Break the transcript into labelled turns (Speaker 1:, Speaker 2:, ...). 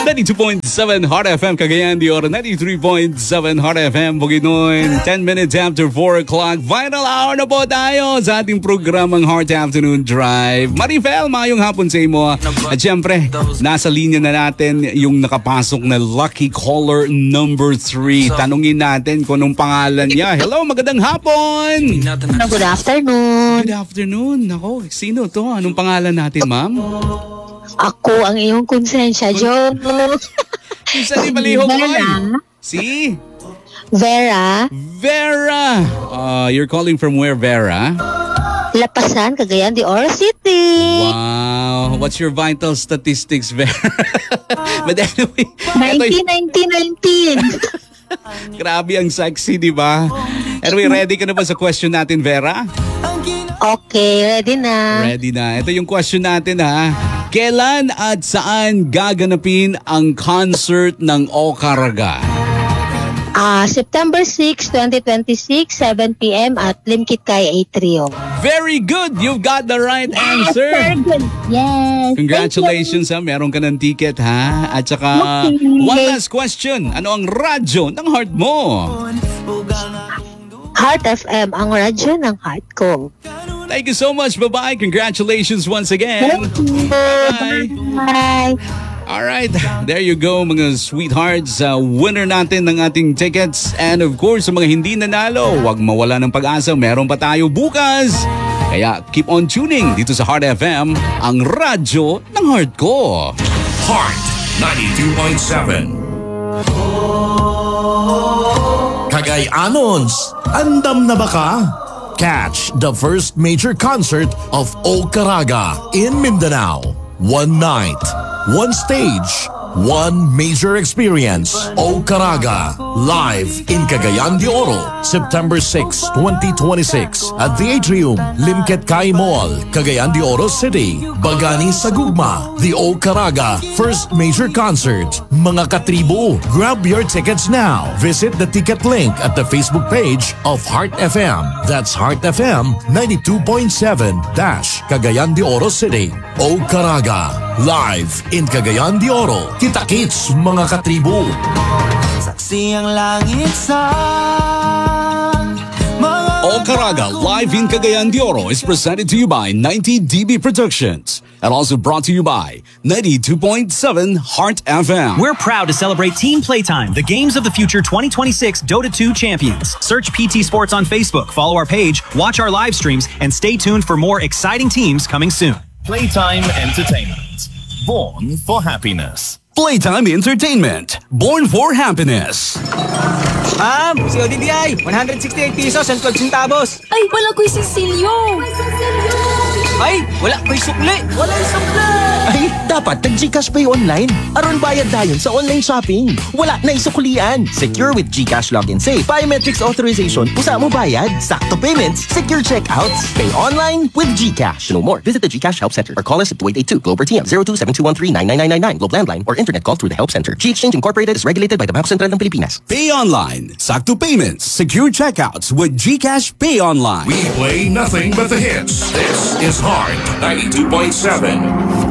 Speaker 1: 92.7 Heart FM Cagayan de Oro, 93.7 Heart FM Bukidnon. 10 minutes after 4 o'clock. Final hour na po tayo sa ating programang Heart Afternoon Drive. Marifel, mayong hapon sa imo. At syempre, nasa linya na natin yung nakapasok na lucky caller number 3. Tanungin natin kung anong pangalan niya. Hello, magandang hapon!
Speaker 2: Good afternoon.
Speaker 1: Good afternoon. Nako, sino to? Anong pangalan natin, ma'am?
Speaker 2: Ako ang iyong konsensya, Joe.
Speaker 1: Isa ni Balihog Boy. Si?
Speaker 2: Vera.
Speaker 1: Vera. You're calling from where, Vera?
Speaker 2: Lapasan, Cagayan de Oro City.
Speaker 1: Wow. What's your vital statistics, Vera? But anyway.
Speaker 2: 19.
Speaker 1: Grabe ang sexy, di ba? Anyway, ready ka na ba sa question natin, Vera?
Speaker 2: Okay, ready na.
Speaker 1: Ready na. Ito yung question natin, ha. Kailan at saan gaganapin ang concert ng Okaraga?
Speaker 2: September 6, 2026, 7 p.m. at Limkit Kay Atrium.
Speaker 1: Very good! You've got the right answer!
Speaker 2: Very good. Yes.
Speaker 1: Congratulations, ha. Meron ka ng ticket, ha? At saka, one last question. Ano ang radyo ng heart mo?
Speaker 2: Heart FM, ang radyo ng heart ko.
Speaker 1: Thank you so much. Bye-bye. Congratulations once again. Bye.
Speaker 2: Bye.
Speaker 1: Alright, there you go mga sweethearts. Winner natin ng ating tickets. And of course, sa mga hindi nanalo, huwag mawala ng pag-asa. Meron pa tayo bukas. Kaya keep on tuning dito sa Heart FM, ang radyo ng heart ko.
Speaker 3: Heart 92.7. Cagayanons, andam na ba ka? Catch the first major concert of Okaraga in Mindanao. One night, one stage, one major experience. Okaraga, live in Cagayan de Oro, September 6, 2026 at the Atrium, Limkit Kay Mall, Cagayan de Oro City. Bagani sa Gugma, the Okaraga first major concert. Mga katribo, grab your tickets now. Visit the ticket link at the Facebook page of Heart FM. That's Heart FM 92.7 Cagayan de Oro City. Okaraga, live in Cagayan de Oro. Kita-kits mga katribo.
Speaker 4: Saksi ang langit sa
Speaker 1: Okaraga live in Cagayan de Oro is presented to you by 90DB Productions and also brought to you by 92.7 Heart FM.
Speaker 5: We're proud to celebrate Team Playtime, the Games of the Future 2026 Dota 2 champions. Search PT Sports on Facebook, follow our page, watch our live streams, and stay tuned for more exciting teams coming soon.
Speaker 6: Playtime Entertainment. Born for happiness.
Speaker 1: Playtime Entertainment, born for happiness.
Speaker 7: Ma'am, si ODDI, 168 pesos and 12 centavos.
Speaker 8: Ay, wala ko'y sisilyo.
Speaker 7: Ay, wala ko'y sukli. Wala yung sukli.
Speaker 9: Ay, dapat nag-GCash Pay online. Aron bayad dayon sa online shopping. Wala na isuklian. Secure with GCash Login Safe. Biometrics authorization. Usa mo bayad. Sakto payments. Secure checkouts. Pay online with GCash. To know more, visit the GCash Help Center or call us at 2882 Globe TM 0272139999 Globe Landline or internet call through the Help Center. G-Exchange Incorporated is regulated by the Bangko Sentral ng Pilipinas.
Speaker 1: Pay online, sakto payments, secure checkouts with GCash Pay Online.
Speaker 3: We play nothing but the hits. This is Heart 92.7.